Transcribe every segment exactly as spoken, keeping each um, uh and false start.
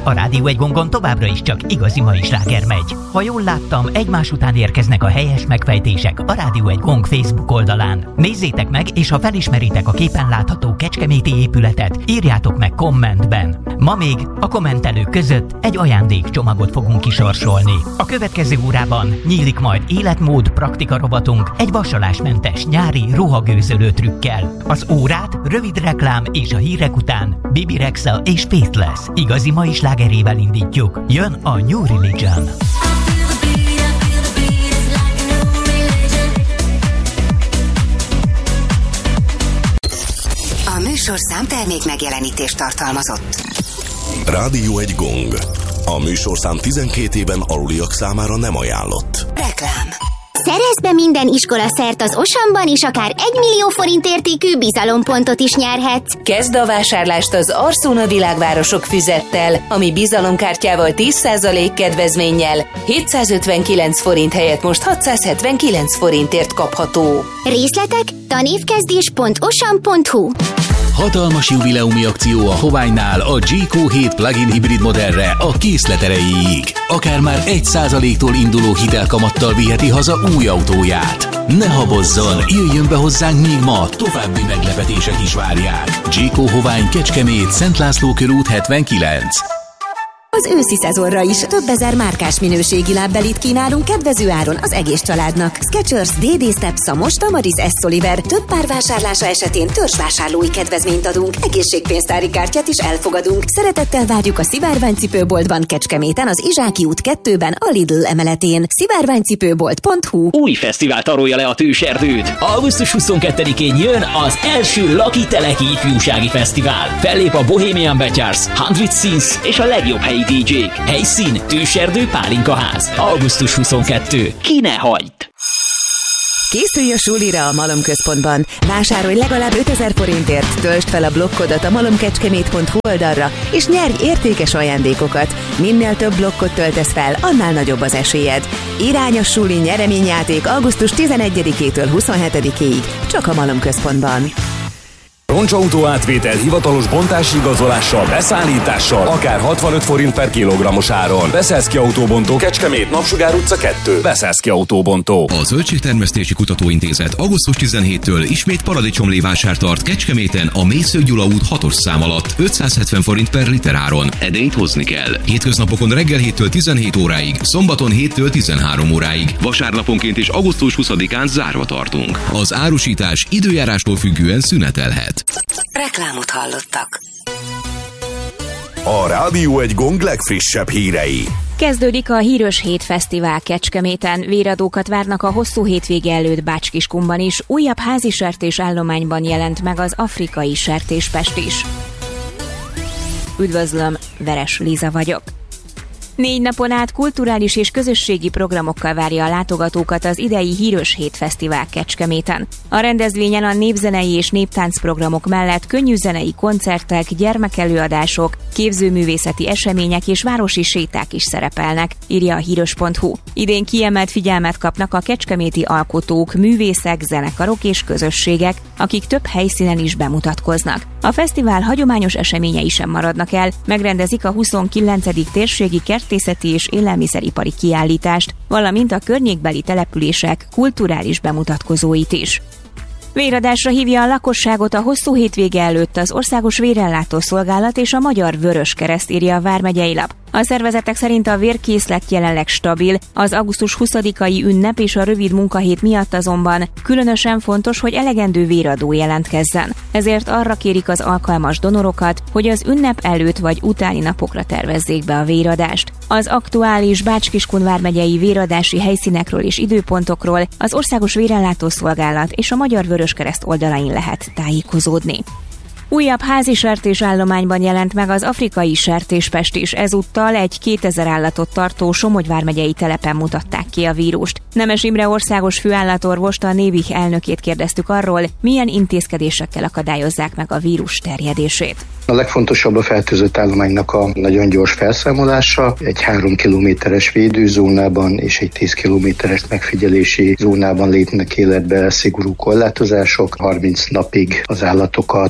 A Rádió egy gongon továbbra is csak igazi mai sláger megy. Ha jól láttam, egymás után érkeznek a helyes megfejtések a Rádió egy gong Facebook oldalán. Nézzétek meg, és ha felismeritek a képen látható kecskeméti épületet, írjátok meg kommentben. Ma még a kommentelők között egy ajándékcsomagot fogunk kisorsolni. A következő órában nyílik majd életmód praktika rovatunk egy vasalásmentes nyári ruhagőzölő trükkel. Az órát rövid reklám és a hírek után Bibi Rexha és Faithless igazi mai slágerével indítjuk. Jön a New Religion. A műsorszám termék megjelenítést tartalmazott. Rádió egy gong. A műsorszám tizenkét éven aluliak számára nem ajánlott. Reklám. Szerezd be minden iskola szert az Osamban, és akár egy millió forint értékű bizalompontot is nyerhetsz. Kezd a vásárlást az Arszóna Világvárosok füzettel, ami bizalomkártyával tíz százalék kedvezménnyel hétszázötvenkilenc forint helyett most hatszázhetvenkilenc forintért kapható. Részletek tanévkezdés pont osam pont hu. Hatalmas jubileumi akció a Hoványnál a gé kó hét plug-in hibrid modellre a készlet erejéig. Akár már egy százaléktól induló hitelkamattal viheti haza új autóját. Ne habozzon, jöjjön be hozzánk még ma, további meglepetések is várják. gé kó Hovány, Kecskemét, Szent László körút hetvenkilenc. Az őszi szezonra is több ezer márkás minőségi lábbelit kínálunk kedvező áron az egész családnak. Skechers, dé dé Steps, Szamos, Tamaris, S. Oliver több pár vásárlása esetén törzsvásárlói kedvezményt adunk. Egészségpénztári kártyát is elfogadunk. Szeretettel várjuk a Szivárványcipőboltban Kecskeméten, az Izsáki út kettőben, a Lidl emeletén. szivárványcipőbolt pont hu. Új fesztivál tarolja le a Tőserdőt. augusztus huszonkettedikén jön az első Laki Teleki ifjúsági fesztivál. Fellép a Bohemian Betyars, Hundred Scenes és a legjobb helyi dé jék. Helyszín Tőserdő Pálinkaház. augusztus huszonkettedike. Ki ne hagyd! Készülj a sulira a Malomközpontban. Vásárolj legalább ötezer forintért, töltsd fel a blokkodat a malomkecskemét pont hu oldalra, és nyerj értékes ajándékokat. Minél több blokkot töltesz fel, annál nagyobb az esélyed. Irány a suli nyereményjáték augusztus tizenegyedikétől huszonhetedikéig, csak a Malomközpontban. Roncsautó átvétel hivatalos bontási igazolással, beszállítással, akár hatvanöt forint per kilogrammos áron. Beszélszki Autóbontó, Kecskemét, Napsugár utca kettő. Beszélszki Autóbontó. A Zöldségtermesztési Kutatóintézet augusztus tizenhetedikétől ismét paradicsomlévásár tart Kecskeméten a Mészög Gyula út hatos szám alatt ötszázhetven forint per liter áron. Edényt hozni kell. Hétköznapokon reggel héttől tizenhét óráig, szombaton héttől tizenhárom óráig, vasárnaponként és augusztus huszadikán zárva tartunk. Az árusítás időjárástól függően szünetelhet. Reklámot hallottak. A Rádió egy gong legfrissebb hírei. Kezdődik a Hírös Hét Fesztivál Kecskeméten. Véradókat várnak a hosszú hétvége előtt Bácskiskunban is. Újabb házi sertés állományban jelent meg az afrikai sertéspest is. Üdvözlöm, Veres Liza vagyok. Négy napon át kulturális és közösségi programokkal várja a látogatókat az idei Hírös Hét Fesztivál Kecskeméten. A rendezvényen a népzenei és néptáncprogramok mellett könnyűzenei koncertek, gyermekelőadások, képzőművészeti események és városi séták is szerepelnek, írja a hírös pont hu. Idén kiemelt figyelmet kapnak a kecskeméti alkotók, művészek, zenekarok és közösségek, akik több helyszínen is bemutatkoznak. A fesztivál hagyományos eseményei sem maradnak el, megrendezik a huszonkilencedik térségi kertészeti és élelmiszeripari kiállítást, valamint a környékbeli települések kulturális bemutatkozóit is. Véradásra hívja a lakosságot a hosszú hétvége előtt az Országos Vérellátó Szolgálat és a Magyar Vöröskereszt, írja a Vármegyei Lap. A szervezetek szerint a vérkészlet jelenleg stabil, az augusztus huszadikai ünnep és a rövid munkahét miatt azonban különösen fontos, hogy elegendő véradó jelentkezzen. Ezért arra kérik az alkalmas donorokat, hogy az ünnep előtt vagy utáni napokra tervezzék be a véradást. Az aktuális Bács-Kiskun vármegyei véradási helyszínekről és időpontokról az Országos Vérellátó Szolgálat és a Magyar Vöröskereszt oldalain lehet tájékozódni. Újabb házi sertésállományban jelent meg az afrikai sertéspest is, ezúttal egy kétezer állatot tartó Somogy vármegyei telepen mutatták ki a vírust. Nemes Imre országos főállatorvost, a Névih elnökét kérdeztük arról, milyen intézkedésekkel akadályozzák meg a vírus terjedését. A legfontosabb a fertőzött állománynak a nagyon gyors felszámolása, egy három kilométeres védőzónában és egy tíz kilométeres megfigyelési zónában lépnek életbe szigorú korlátozások. harminc napig az állatokat csak a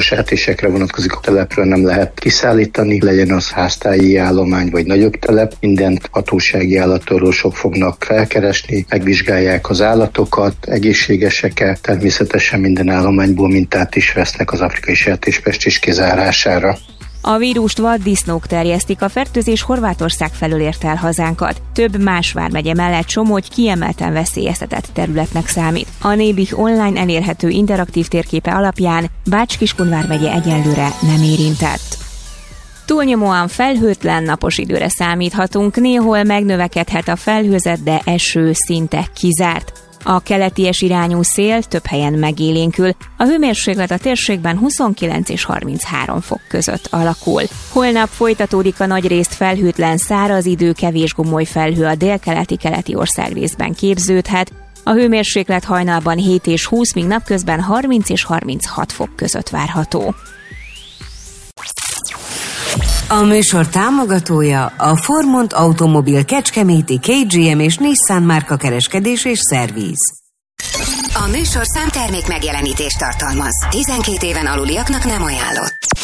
sertésekre vonatkozik, a telepről nem lehet kiszállítani, legyen az háztáji állomány vagy nagyobb telep, mindent hatósági állatorvosok fognak felkeresni, megvizsgálják az állatokat, egészségesek-e, természetesen minden állományból mintát is vesznek az afrikai sertéspest kizárására. A vírust vaddisznók terjesztik, a fertőzés Horvátország felől ért el hazánkat. Több más vármegye mellett Somogy kiemelten veszélyeztetett területnek számít. A Nébih online elérhető interaktív térképe alapján Bács-Kiskun vármegye egyelőre nem érintett. Túlnyomóan felhőtlen napos időre számíthatunk, néhol megnövekedhet a felhőzet, de eső szinte kizárt. A keleties irányú szél több helyen megélénkül, a hőmérséklet a térségben huszonkilenc és harminchárom fok között alakul. Holnap folytatódik a nagyrészt felhőtlen száraz idő, kevés gomoly felhő a délkeleti-keleti országrészben képződhet, a hőmérséklet hajnalban hét és húsz, míg napközben harminc és harminchat fok között várható. A műsor támogatója a Formont Automobil Kecskeméti ká gé em és Nissan márka kereskedés és szerviz. A műsor számtermék megjelenítést tartalmaz. tizenkét éven aluliaknak nem ajánlott.